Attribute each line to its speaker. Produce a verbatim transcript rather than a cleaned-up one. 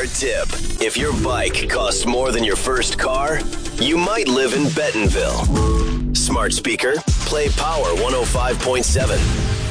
Speaker 1: car tip. If your bike costs more than your first car, you might live in Bentonville. Smart speaker, play Power one oh five point seven.